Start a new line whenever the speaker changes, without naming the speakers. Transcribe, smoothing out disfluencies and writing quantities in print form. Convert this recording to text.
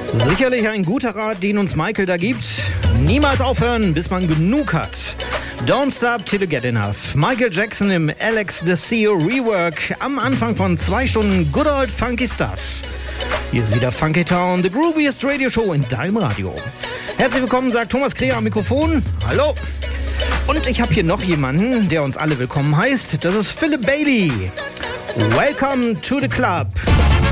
Sicherlich ein guter Rat, den uns Michael da gibt. Niemals aufhören, bis man genug hat. Don't stop till you get enough. Michael Jackson im Alex Desio Rework am Anfang von 2 Stunden Good Old Funky Stuff. Hier ist wieder Funky Town, the grooviest Radio Show in deinem Radio. Herzlich willkommen, sagt Thomas Kreher am Mikrofon. Hallo. Und ich habe hier noch jemanden, der uns alle willkommen heißt. Das ist Philip Bailey. Welcome to the club.